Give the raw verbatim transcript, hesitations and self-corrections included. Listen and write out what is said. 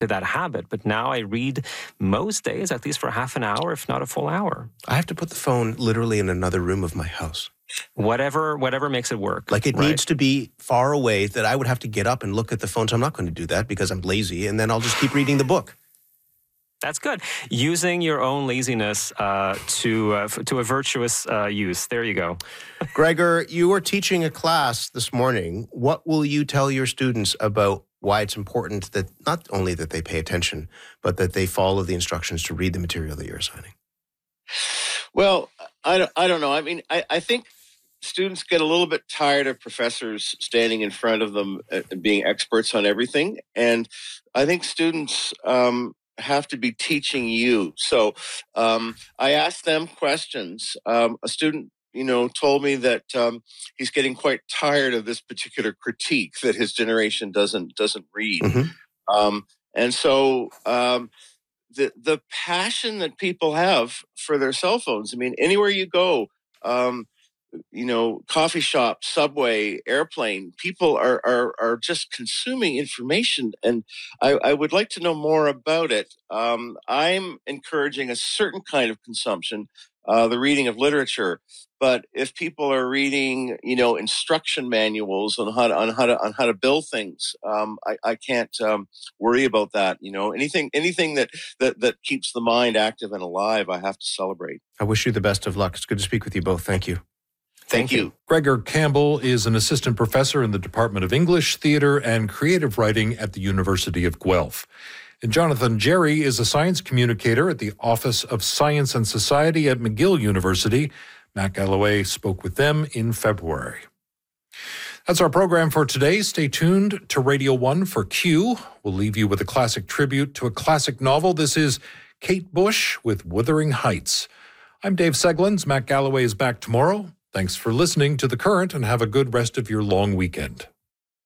that habit. But now I read most days, at least for half an hour, if not a full hour. I have to put the phone literally in another room of my house. Whatever, whatever makes it work. Like it right? needs to be far away that I would have to get up and look at the phone. So I'm not going to do that because I'm lazy. And then I'll just keep reading the book. That's good. Using your own laziness uh, to uh, f- to a virtuous uh, use. There you go. Gregor, you were teaching a class this morning. What will you tell your students about why it's important that not only that they pay attention, but that they follow the instructions to read the material that you're assigning? Well, I don't, I don't know. I mean, I, I think students get a little bit tired of professors standing in front of them and being experts on everything. And I think students um, have to be teaching you. So um, I asked them questions. Um, a student you know, told me that um, he's getting quite tired of this particular critique that his generation doesn't doesn't read. Mm-hmm. Um, and so um, the the passion that people have for their cell phones. I mean, anywhere you go, um, you know, coffee shop, subway, airplane, people are are are just consuming information, and I, I would like to know more about it. Um, I'm encouraging a certain kind of consumption, uh, the reading of literature. But if people are reading, you know, instruction manuals on how to on how to on how to build things, um, I, I can't um, worry about that. You know, anything anything that, that that keeps the mind active and alive, I have to celebrate. I wish you the best of luck. It's good to speak with you both. Thank you. Thank, Thank you. you. Gregor Campbell is an assistant professor in the Department of English, Theatre, and Creative Writing at the University of Guelph. And Jonathan Jerry is a science communicator at the Office of Science and Society at McGill University. Matt Galloway spoke with them in February. That's our program for today. Stay tuned to Radio one for Q. We'll leave you with a classic tribute to a classic novel. This is Kate Bush with Wuthering Heights. I'm Dave Seglins. Matt Galloway is back tomorrow. Thanks for listening to The Current and have a good rest of your long weekend.